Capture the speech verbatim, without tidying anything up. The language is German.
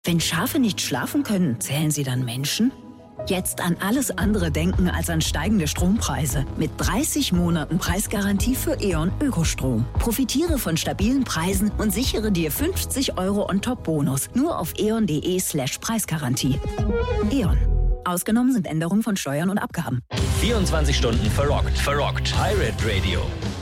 Wenn Schafe nicht schlafen können, zählen sie dann Menschen? Jetzt an alles andere denken als an steigende Strompreise. Mit dreißig Monaten Preisgarantie für E.ON Ökostrom. Profitiere von stabilen Preisen und sichere dir fünfzig Euro On-Top-Bonus. Nur auf eon.de slash Preisgarantie. E.ON. Ausgenommen sind Änderungen von Steuern und Abgaben. vierundzwanzig Stunden verrockt. Verrockt. Pirate Radio.